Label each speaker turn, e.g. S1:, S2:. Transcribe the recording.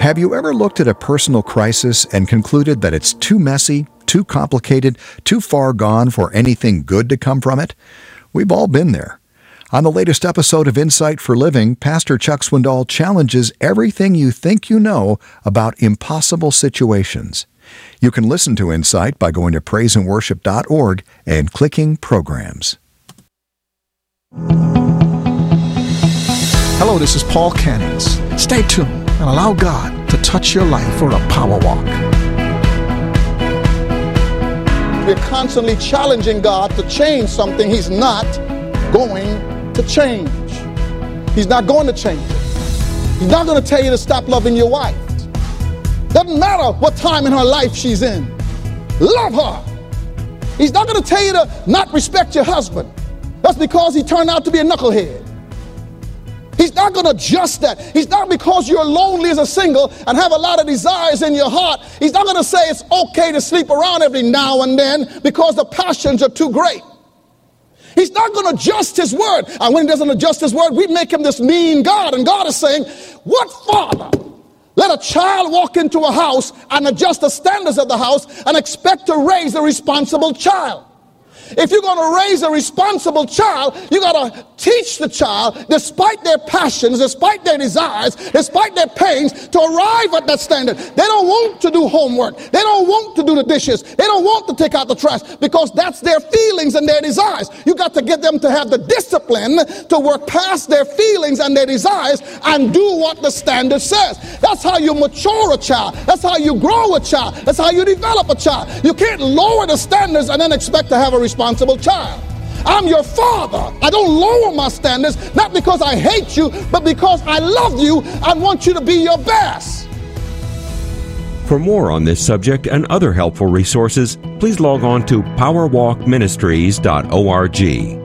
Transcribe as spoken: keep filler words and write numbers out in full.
S1: Have you ever looked at a personal crisis and concluded that it's too messy, too complicated, too far gone for anything good to come from it? We've all been there. On the latest episode of Insight for Living, Pastor Chuck Swindoll challenges everything you think you know about impossible situations. You can listen to Insight by going to praise and worship dot org and clicking Programs.
S2: Hello, this is Paul Cannons. Stay tuned and allow God to touch your life for a power walk.
S3: We're constantly challenging God to change something He's not going to change. He's not going to change it. He's not going to tell you to stop loving your wife. Doesn't matter what time in her life she's in. Love her. He's not going to tell you to not respect your husband. That's because he turned out to be a knucklehead. He's not going to adjust that. He's not because you're lonely as a single and have a lot of desires in your heart. He's not going to say it's okay to sleep around every now and then because the passions are too great. He's not going to adjust his word. And when he doesn't adjust his word, we make him this mean God. And God is saying, what father let a child walk into a house and adjust the standards of the house and expect to raise a responsible child? If you're going to raise a responsible child, you got to teach the child, despite their passions, despite their desires, despite their pains, to arrive at that standard. They don't want to do homework. They don't want to do the dishes. They don't want to take out the trash because that's their feelings and their desires. You got to get them to have the discipline to work past their feelings and their desires and do what the standard says. That's how you mature a child. That's how you grow a child. That's how you develop a child. You can't lower the standards and then expect to have a responsible child. I'm your father. I don't lower my standards, not because I hate you, but because I love you and want you to be your best.
S4: For more on this subject and other helpful resources, please log on to power walk ministries dot org.